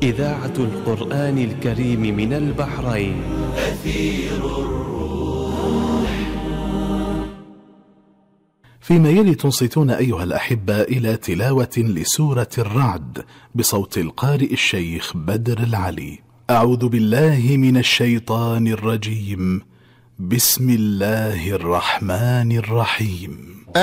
إذاعة القرآن الكريم من البحرين. أثير الروح. فيما يلي تنصتون أيها الأحبة إلى تلاوة لسورة الرعد بصوت القارئ الشيخ بدر العلي. أعوذ بالله من الشيطان الرجيم. بسم الله الرحمن الرحيم.